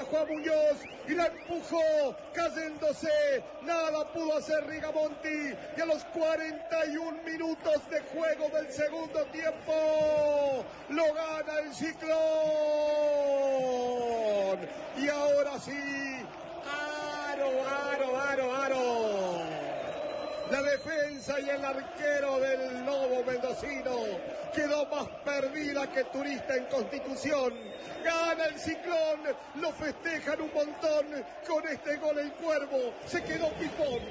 Juan Muñoz y la empujó, cayéndose. Nada pudo hacer Rigamonti. Y a los 41 minutos de juego del segundo tiempo, lo gana el Ciclón. Y ahora sí, aro. La defensa y el arquero del Lobo mendocino quedó más perdida que turista en Constitución. Gana el Ciclón, lo festejan un montón. Con este gol el Cuervo se quedó pipón.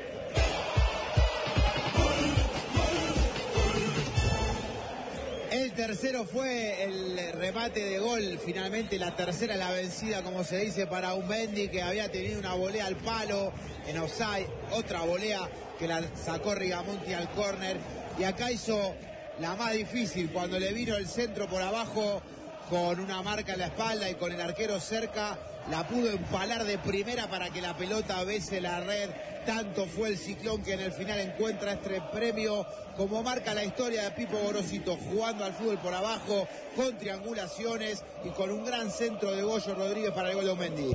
El tercero fue el remate de gol, finalmente la tercera la vencida, como se dice, para Aumendi, que había tenido una volea al palo en offside, otra volea que la sacó Rigamonti al córner, y acá hizo la más difícil, cuando le vino el centro por abajo con una marca en la espalda y con el arquero cerca, la pudo empalar de primera para que la pelota bese la red. Tanto fue el Ciclón que en el final encuentra este premio, como marca la historia de Pipo Gorosito, jugando al fútbol por abajo, con triangulaciones y con un gran centro de Goyo Rodríguez para el gol de Aumendi.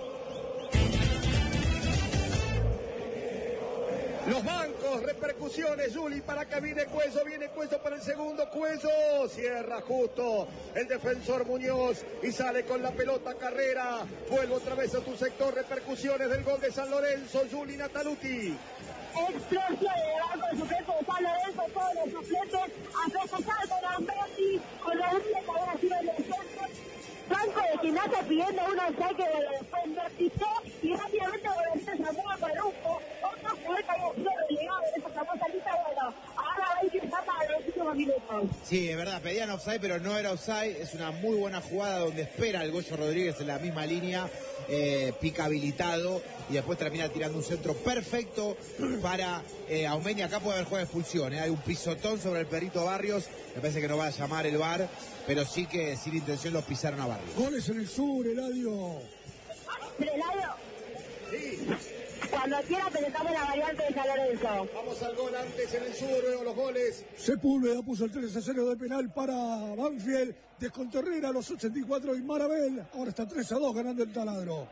Los bancos, repercusiones, Juli, para que viene Cuello para el segundo, Cuello, cierra justo el defensor Muñoz y sale con la pelota Carrera, vuelve otra vez a tu sector, repercusiones del gol de San Lorenzo, Juli Nataluti. Explosión de banco suplente de San Lorenzo, todos los suplentes a festejar con Amberti, con Rodríguez que había sido el centro. Banco de Gimnasia pidiendo una saque de después invertizó y rápidamente Gorosito se mueve para Rumbo. Otro jugador que había sido relegado en esa famosa lista, bueno, ahora hay que estar para los últimos minutos. Sí, es verdad, pedían offside, pero no era offside. Es una muy buena jugada donde espera el Goyo Rodríguez en la misma línea, pica habilitado y después termina tirando un centro perfecto para Aumendi. Acá puede haber juego de expulsión, hay un pisotón sobre el Perrito Barrios, me parece que no va a llamar el VAR, pero sí que sin intención los pisaron a Barrios. Goles en el sur, Eladio. Eladio. Sí. Cuando quiera presentamos la variante de San Lorenzo. Vamos al gol antes en el sur, los goles. Sepúlveda puso el 3-0 de penal para Banfield. Descontó Herrera a los 84 y Marabel. Ahora está 3-2 ganando el Taladro.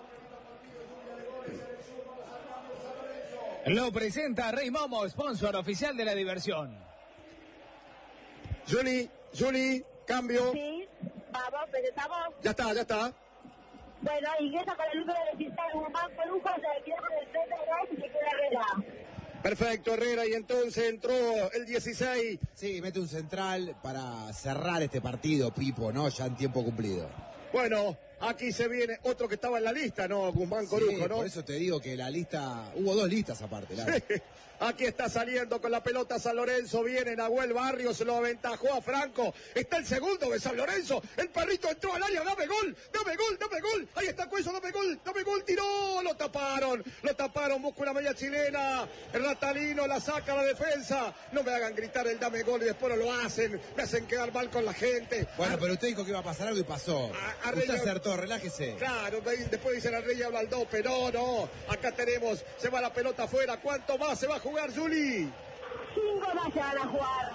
Lo presenta Rey Momo, sponsor oficial de la diversión. Juli, cambio. Sí, vamos, presentamos. Ya está. Bueno, ingresa con el número de Cristal Guzmán con un pase de tierra del frente de y se queda Herrera. Perfecto, Herrera, y entonces entró el 16. Sí, mete un central para cerrar este partido, Pipo, ¿no? Ya en tiempo cumplido. Bueno, aquí se viene otro que estaba en la lista, ¿no? Guzmán Corujo, ¿no? Por eso te digo que la lista, hubo dos listas aparte. Aquí está saliendo con la pelota San Lorenzo, viene Nahuel Barrios, lo aventajó a Franco, está el segundo de San Lorenzo, el Perrito entró al área, dame gol, ahí está Cuello, dame gol, tiró, lo taparon, busca una media chilena, el Ratalino la saca a la defensa, no me hagan gritar el dame gol y después no lo hacen, me hacen quedar mal con la gente. Bueno, pero usted dijo que iba a pasar algo y pasó. Usted acertó, relájese. Claro, después dice la Rey habla al dope, no, acá tenemos, se va la pelota afuera, ¿cuánto más se va a jugar, Juli? 5 más se van a jugar.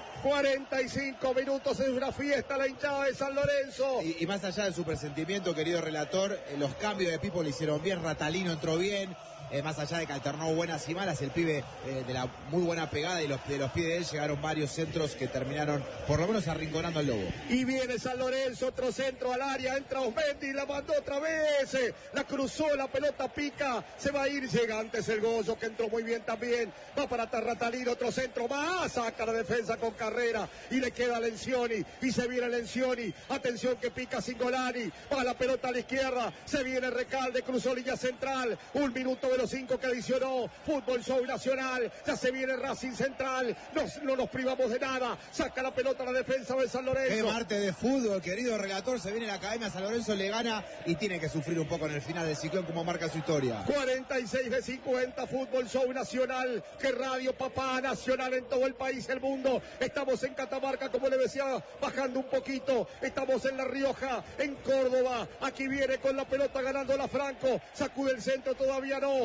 45 minutos, es una fiesta la hinchada de San Lorenzo. Y más allá de su presentimiento, querido relator, los cambios de Pipo le hicieron bien, Ratalino entró bien. Más allá de que alternó buenas y malas, el pibe de la muy buena pegada y de los pies de él llegaron varios centros que terminaron por lo menos arrinconando al Lobo. Y viene San Lorenzo, otro centro al área, entra Aumendi, la mandó otra vez, la cruzó, la pelota pica, se va a ir, llega antes el Goyo que entró muy bien también, va para Tarratalino, otro centro más, saca la defensa con Carrera y le queda Lencioni y se viene Lencioni, atención que pica Singolani, va la pelota a la izquierda, se viene Recalde, cruzó línea central, un minuto de los 5 que adicionó, Fútbol Show Nacional, ya se viene Racing Central, no nos privamos de nada, saca la pelota a la defensa de San Lorenzo. Qué martes de fútbol, querido relator, se viene la Academia San Lorenzo, le gana y tiene que sufrir un poco en el final del Ciclón como marca su historia. 46 de 50, Fútbol Show Nacional, que Radio Papá Nacional en todo el país, el mundo, estamos en Catamarca, como le decía, bajando un poquito, estamos en La Rioja, en Córdoba, aquí viene con la pelota ganando la Franco, sacude el centro, todavía no,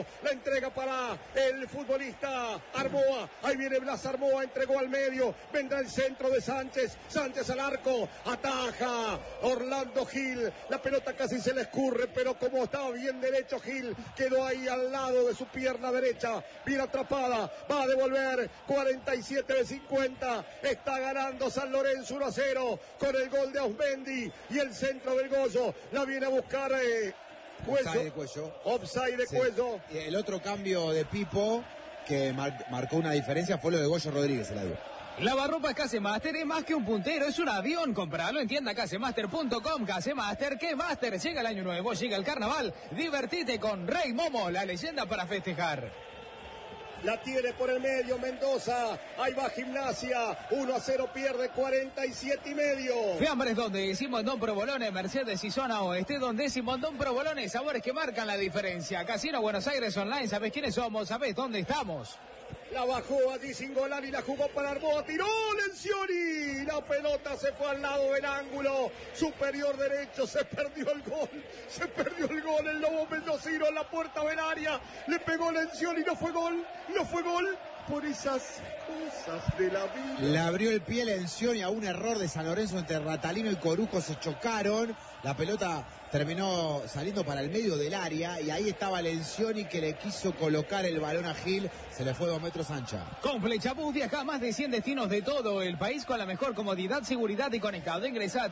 Lorenzo. La entrega para el futbolista Armoa. Ahí viene Blas Armoa, entregó al medio. Vendrá el centro de Sánchez. Sánchez al arco. Ataja Orlando Gil. La pelota casi se le escurre, pero como estaba bien derecho Gil, quedó ahí al lado de su pierna derecha. Bien atrapada. Va a devolver. 47 de 50. Está ganando San Lorenzo 1-0 con el gol de Ausmendi y el centro del Goyo. La viene a buscar Offside de Cuello. Offside de Sí. Cuello. Y el otro cambio de Pipo que marcó una diferencia fue lo de Goyo Rodríguez, el lado. Lavarropas Casemaster es más que un puntero, es un avión. Compralo en tienda casemaster.com. Casemaster, ¿qué Master? Llega el año nuevo, llega el carnaval. Divertite con Rey Momo, la leyenda para festejar. La tiene por el medio Mendoza. Ahí va Gimnasia. 1-0 pierde 47 y medio. Fiambres donde Simondón Provolone, Mercedes y Zona Oeste. Donde Simondón Provolone, sabores que marcan la diferencia. Casino Buenos Aires Online, ¿sabés quiénes somos? ¿Sabés dónde estamos? La bajó allí Singolani, la jugó para Arboa, tiró Lencioni. La pelota se fue al lado del ángulo superior derecho, se perdió el gol. Se perdió el gol, el Lobo Mendocino en la puerta del área. Le pegó Lencioni, no fue gol, no fue gol. Por esas cosas de la vida. Le abrió el pie Lencioni a un error de San Lorenzo entre Ratalino y Corujo, se chocaron. La pelota terminó saliendo para el medio del área y ahí estaba Lencioni que le quiso colocar el balón a Gil, se le fue 2 metros ancha. Con Flechabús viaja a más de 100 destinos de todo el país con la mejor comodidad, seguridad y conectado. Ingresa a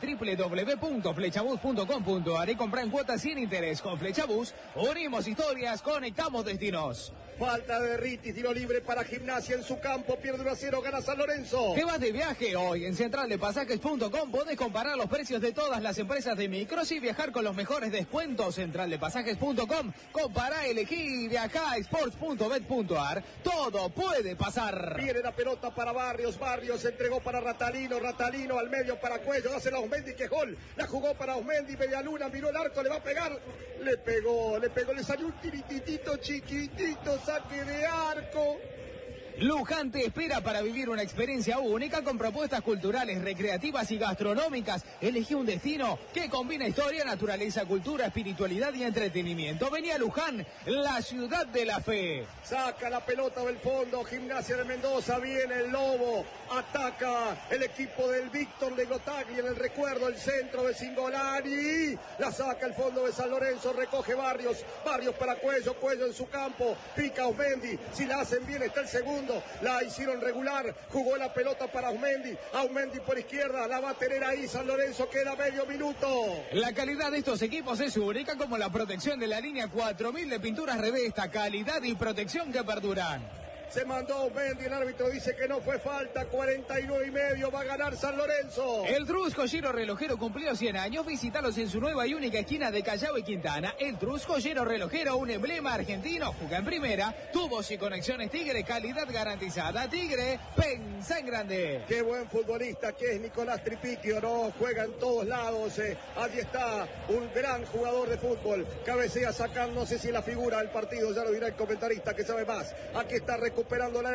www.flechabús.com.ar y compra en cuotas sin interés. Con Flechabús unimos historias, conectamos destinos. Falta de Ritti, tiro libre para Gimnasia en su campo, pierde 1-0, gana San Lorenzo. ¿Qué vas de viaje? Hoy en centraldepasajes.com podés comparar los precios de todas las empresas de micros y viajar con los mejores descuentos. Centraldepasajes.com, compará, elegí, viajá, sports.bet.ar, todo puede pasar. Viene la pelota para Barrios, Barrios entregó para Ratalino, Ratalino al medio para Cuello, hace la Ausmendi, que gol, la jugó para Ausmendi, media luna, miró el arco, le va a pegar, le pegó, le salió un tirititito chiquitito, saque de arco. Luján te espera para vivir una experiencia única con propuestas culturales, recreativas y gastronómicas. Elegí un destino que combina historia, naturaleza, cultura, espiritualidad y entretenimiento. Vení a Luján, la ciudad de la fe. Saca la pelota del fondo, Gimnasia de Mendoza, viene el Lobo, ataca el equipo del Víctor de Gotagli en el recuerdo, el centro de Singolani, la saca el fondo de San Lorenzo, recoge Barrios, Barrios para Cuello, Cuello en su campo, pica Ausmendi, si la hacen bien está el segundo, la hicieron regular, jugó la pelota para Ausmendi, Ausmendi por izquierda, la va a tener ahí San Lorenzo, queda medio minuto. La calidad de estos equipos es única, como la protección de la línea 4000 de pinturas Revesta, calidad y protección que perduran. Se mandó Ausmendi, el árbitro dice que no fue falta, 49 y medio, va a ganar San Lorenzo. El Trusco Joyero Relojero cumplió 100 años, visítalos en su nueva y única esquina de Callao y Quintana. El Trusco Joyero Relojero, un emblema argentino, juega en primera, tubos y conexiones Tigre, calidad garantizada. Tigre, pensa en grande. Qué buen futbolista que es Nicolás Tripiquio, ¿no? Juega en todos lados, allí está, un gran jugador de fútbol, cabecea, sacar, no sé si la figura del partido, ya lo dirá el comentarista que sabe más. Aquí está recuperándola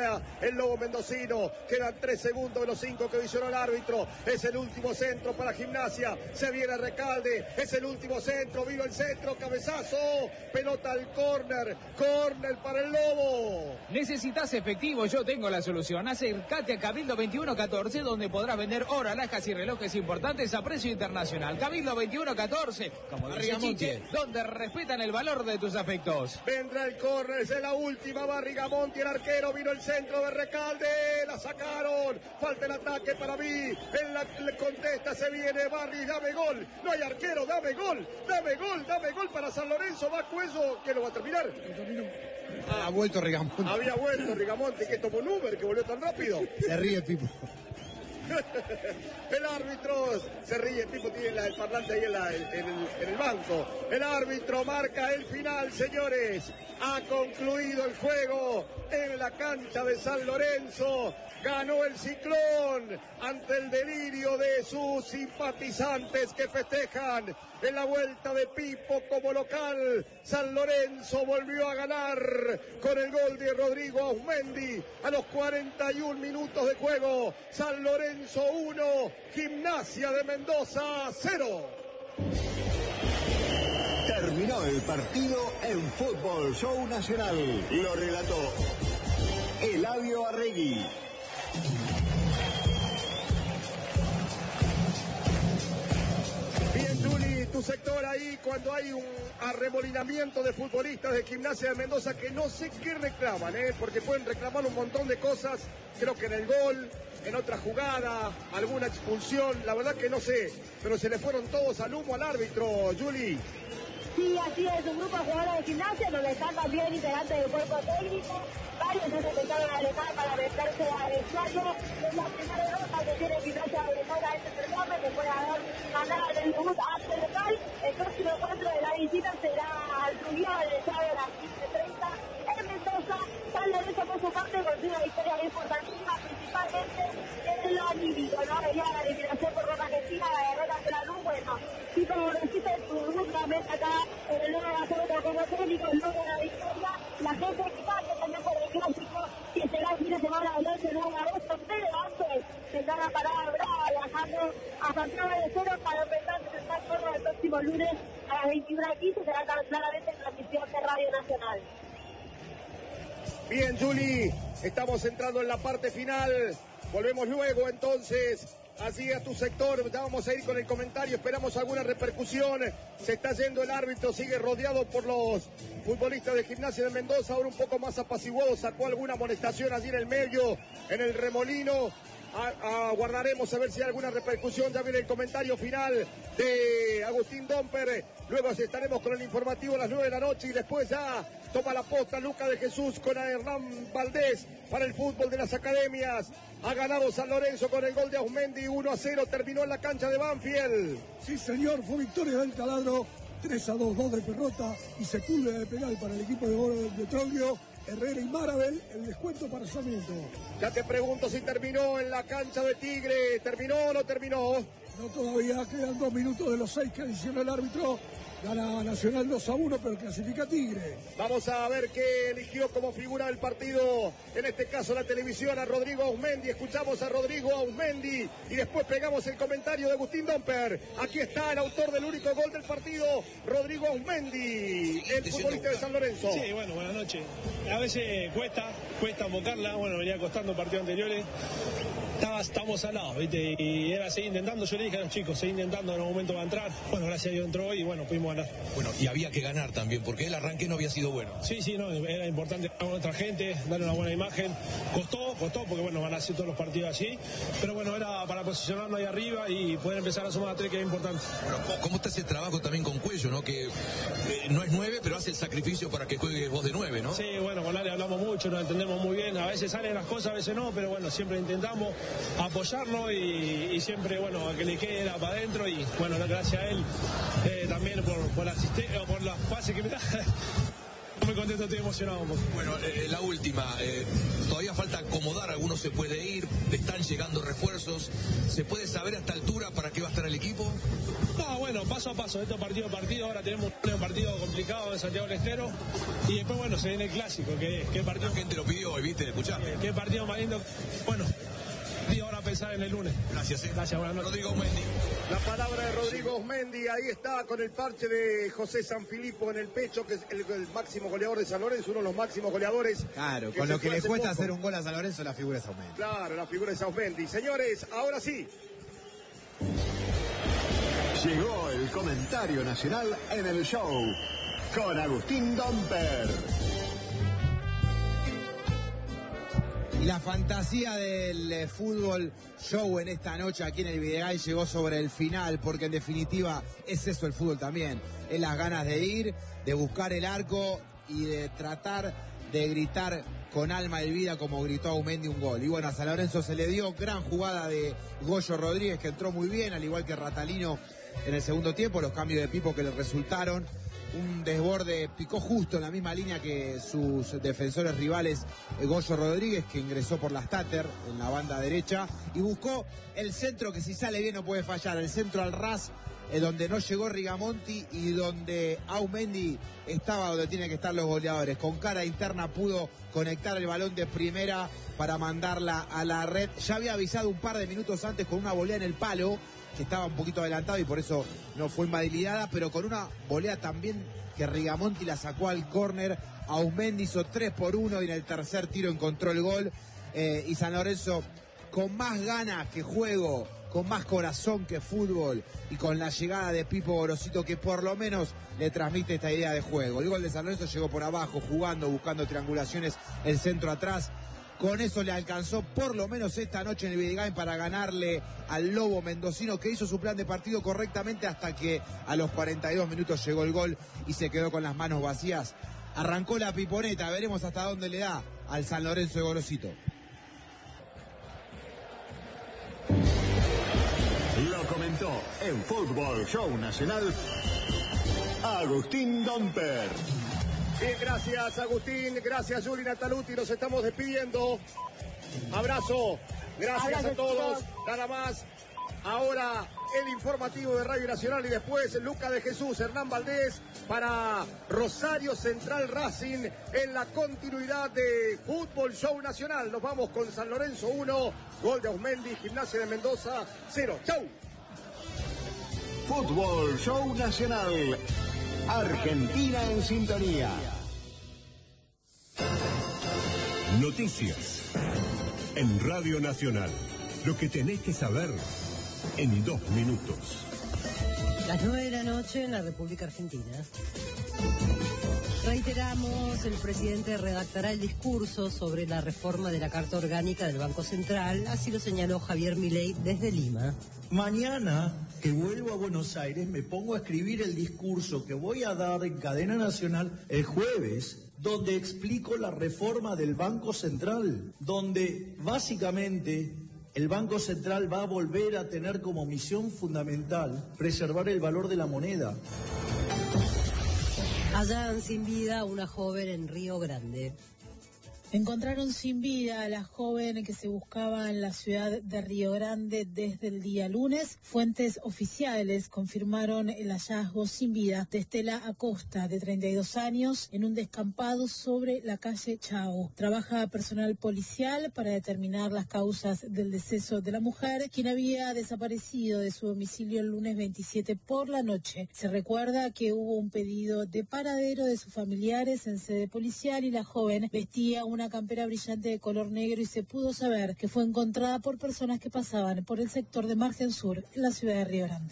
el Lobo Mendocino, quedan 3 segundos de los 5 que visionó el árbitro, es el último centro para Gimnasia, se viene Recalde, es el último centro, vino el centro, cabezazo, pelota al córner para el Lobo. ¿Necesitas efectivo? Yo tengo la solución. Acércate a Cabildo 2114, donde podrás vender oro, alhajas y relojes importantes a precio internacional. Cabildo 2114, como dice Chiche, donde respetan el valor de tus afectos. Vendrá el córner, es la última, va Rigamonti, el arquero, vino el centro de Recalde, la sacaron, falta el ataque para mí, en la contesta se viene Barry, dame gol, no hay arquero, dame gol para San Lorenzo, va Cuello, ¿quién lo va a terminar? Ha vuelto Rigamonti. Había vuelto Rigamonti, que tomó un Uber, que volvió tan rápido. Se ríe Pipo. El árbitro se ríe, Pipo tiene el parlante ahí en el banco. El árbitro marca el final, señores. Ha concluido el juego en la cancha de San Lorenzo. Ganó el Ciclón ante el delirio de sus simpatizantes que festejan en la vuelta de Pipo como local. San Lorenzo volvió a ganar con el gol de Rodrigo Ausmendi a los 41 minutos de juego. San Lorenzo 1, Gimnasia de Mendoza 0. Terminó Terminó el partido en Fútbol Show Nacional. Lo relató Eladio Arregui. Bien, Juli, tu sector ahí cuando hay un arremolinamiento de futbolistas de Gimnasia de Mendoza que no sé qué reclaman, porque pueden reclamar un montón de cosas, creo que en el gol, en otra jugada, alguna expulsión, la verdad que no sé, pero se le fueron todos al humo al árbitro, Juli. Sí, así es, un grupo de jugadores de Gimnasia donde están también integrantes del cuerpo técnico, varios se intentaron alejar para meterse al vestuario. Es la primera derrota que tiene Gimnasia de Mendoza este certamen, después de haber ganado el debut ante el local. El próximo encuentro de la visita será al Rubial el sábado a las 15:30 en Mendoza. San Lorenzo por su parte consigue una victoria importantísima, principalmente en lo anímico, ¿no? Venía la eliminación por Roca Argentina, la derrota ante la luz, bueno, sí, como resiste su debut nuevamente acá en el nuevo Barcelona como técnico, luego de la victoria, la gente que también por el clásico, que será el fin de semana del 11 de agosto, pero antes tendrá la parada brava viajando a Santiago de Cero para empezar a presentar todo el próximo lunes a las 21:15, será claramente en transmisión de Radio Nacional. Bien, Juli, estamos entrando en la parte final, volvemos luego entonces. Así a tu sector, ya vamos a ir con el comentario, esperamos alguna repercusión, se está yendo el árbitro, sigue rodeado por los futbolistas de Gimnasia de Mendoza, ahora un poco más apaciguado, sacó alguna amonestación allí en el medio, en el remolino, aguardaremos a ver si hay alguna repercusión, ya viene el comentario final de Agustín Domper, luego estaremos con el informativo a las 9 de la noche y después ya toma la posta Luca de Jesús con Hernán Valdés para el fútbol de las academias. Ha ganado San Lorenzo con el gol de Ausmendi, 1-0, terminó en la cancha de Banfield. Sí, señor, fue victoria del Taladro, 3-2, 2 de Perrota y Sepúlveda de penal para el equipo de Troglio, Herrera y Marabel, el descuento para Sarmiento. Ya te pregunto si terminó en la cancha de Tigre, ¿terminó o no terminó? No, todavía quedan 2 minutos de los 6 que adicionó el árbitro. Gana Nacional 2-1, pero clasifica Tigre. Vamos a ver qué eligió como figura del partido, en este caso la televisión, a Rodrigo Ausmendi. Escuchamos a Rodrigo Ausmendi y después pegamos el comentario de Agustín Domper. Aquí está el autor del único gol del partido, Rodrigo Ausmendi, el futbolista de San Lorenzo. Sí, bueno, buenas noches. A veces cuesta invocarla, bueno, venía costando partidos anteriores. Estamos al lado, ¿viste? Y era seguir intentando, yo le dije a los chicos, seguir intentando, en un momento va a entrar. Bueno, gracias a Dios entró y bueno, pudimos ganar. Bueno, y había que ganar también, porque el arranque no había sido bueno. Sí, no, era importante con otra gente, darle una buena imagen. Costó, porque bueno, van a hacer todos los partidos así. Pero bueno, era para posicionarnos ahí arriba y poder empezar a sumar a 3, que es importante. Bueno, ¿cómo está ese trabajo también con Cuello, no? Que no es 9, pero hace el sacrificio para que juegue vos de 9, ¿no? Sí, bueno, con Ale hablamos mucho, nos entendemos muy bien. A veces salen las cosas, a veces no, pero bueno, siempre intentamos apoyarnos y siempre, bueno, a que le quede para adentro y bueno, gracias a él también por la asistencia, por las pases que me da. Muy contento, estoy emocionado un poco. Bueno, la última, todavía falta acomodar, algunos se puede ir, están llegando refuerzos, ¿se puede saber a esta altura para qué va a estar el equipo? No, bueno, paso a paso, esto partido a partido, ahora tenemos un partido complicado en Santiago del Estero y después, bueno, se viene el clásico, que partido... La gente lo pidió hoy, ¿viste? Escuchá. ¿Qué partido más lindo? Bueno, y ahora pensar en el lunes. Gracias, Gracias, buenas noches. Rodrigo Ausmendi. La palabra de Rodrigo Ausmendi, ahí está con el parche de José Sanfilippo en el pecho, que es el máximo goleador de San Lorenzo, uno de los máximos goleadores. Claro, con lo que le cuesta hacer un gol a San Lorenzo, la figura es Ausmendi. Claro, la figura es Ausmendi. Señores, ahora sí. Llegó el comentario nacional en el show con Agustín Domper. Y la fantasía del fútbol show en esta noche aquí en el Videgaray llegó sobre el final, porque en definitiva es eso el fútbol también. Es las ganas de ir, de buscar el arco y de tratar de gritar con alma y vida como gritó Ausmendi un gol. Y bueno, a San Lorenzo se le dio gran jugada de Goyo Rodríguez, que entró muy bien, al igual que Ratalino en el segundo tiempo, los cambios de Pipo que le resultaron. Un desborde, picó justo en la misma línea que sus defensores rivales, Goyo Rodríguez, que ingresó por la Stater en la banda derecha y buscó el centro que si sale bien no puede fallar, el centro al ras, donde no llegó Rigamonti y donde Ausmendi estaba donde tienen que estar los goleadores. Con cara interna pudo conectar el balón de primera para mandarla a la red. Ya había avisado un par de minutos antes con una volea en el palo que estaba un poquito adelantado y por eso no fue invalidada, pero con una volea también que Rigamonti la sacó al córner. Auzmendi hizo 3-1 y en el tercer tiro encontró el gol. Y San Lorenzo, con más ganas que juego, con más corazón que fútbol y con la llegada de Pipo Gorosito, que por lo menos le transmite esta idea de juego. El gol de San Lorenzo llegó por abajo, jugando, buscando triangulaciones, el centro atrás. Con eso le alcanzó por lo menos esta noche en el Vidigain para ganarle al Lobo mendocino, que hizo su plan de partido correctamente hasta que a los 42 minutos llegó el gol y se quedó con las manos vacías. Arrancó la piponeta, veremos hasta dónde le da al San Lorenzo de Gorosito. Lo comentó en Fútbol Show Nacional Agustín Domper. Bien, gracias Agustín, gracias Juli Nataluti, nos estamos despidiendo. Abrazo, gracias a todos, nada más. Ahora el informativo de Radio Nacional y después Luca de Jesús, Hernán Valdés para Rosario Central Racing en la continuidad de Fútbol Show Nacional. Nos vamos con San Lorenzo 1, gol de Auzmendi, Gimnasia de Mendoza 0. ¡Chau! Fútbol Show Nacional. Argentina en sintonía. Noticias en Radio Nacional. Lo que tenés que saber en 2 minutos. Las 9 de la noche en la República Argentina. Reiteramos, el presidente redactará el discurso sobre la reforma de la Carta Orgánica del Banco Central, así lo señaló Javier Milei desde Lima. Mañana que vuelvo a Buenos Aires me pongo a escribir el discurso que voy a dar en cadena nacional el jueves, donde explico la reforma del Banco Central, donde básicamente el Banco Central va a volver a tener como misión fundamental preservar el valor de la moneda. Hallan sin vida a una joven en Río Grande. Encontraron sin vida a la joven que se buscaba en la ciudad de Río Grande desde el día lunes. Fuentes oficiales confirmaron el hallazgo sin vida de Estela Acosta, de 32 años, en un descampado sobre la calle Chao. Trabaja personal policial para determinar las causas del deceso de la mujer, quien había desaparecido de su domicilio el lunes 27 por la noche. Se recuerda que hubo un pedido de paradero de sus familiares en sede policial y la joven vestía una campera brillante de color negro y se pudo saber que fue encontrada por personas que pasaban por el sector de Margen Sur en la ciudad de Río Grande.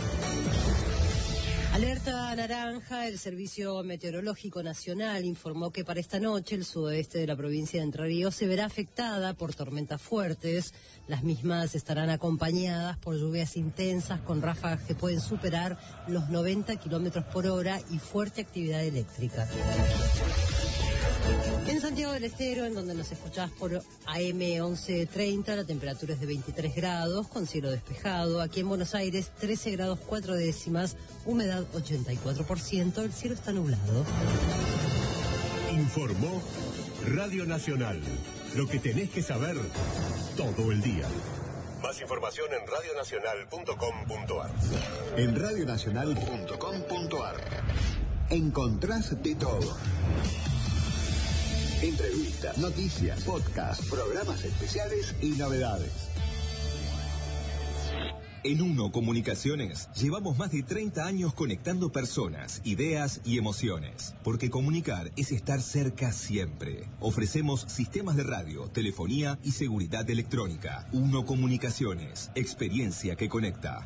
Alerta naranja, el Servicio Meteorológico Nacional informó que para esta noche el sudoeste de la provincia de Entre Ríos se verá afectada por tormentas fuertes. Las mismas estarán acompañadas por lluvias intensas con ráfagas que pueden superar los 90 kilómetros por hora y fuerte actividad eléctrica. En Santiago del Estero, en donde nos escuchás por AM 1130, la temperatura es de 23 grados, con cielo despejado. Aquí en Buenos Aires, 13 grados 4 décimas, humedad 84%, el cielo está nublado. Informó Radio Nacional. Lo que tenés que saber todo el día. Más información en radionacional.com.ar. En radionacional.com.ar encontrás de todo. Entrevistas, noticias, podcasts, programas especiales y novedades. En Uno Comunicaciones llevamos más de 30 años conectando personas, ideas y emociones. Porque comunicar es estar cerca siempre. Ofrecemos sistemas de radio, telefonía y seguridad electrónica. Uno Comunicaciones, experiencia que conecta.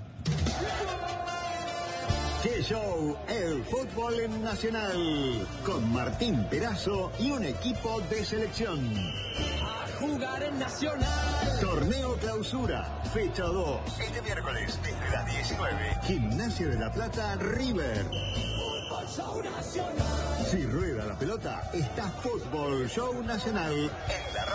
¡Qué show! El fútbol en Nacional. Con Martín Perazo y un equipo de selección. A jugar en Nacional. Torneo Clausura, fecha 2. Este miércoles, desde las 19. Gimnasia de la Plata, River. Fútbol Show Nacional. Si rueda la pelota, está Fútbol Show Nacional en la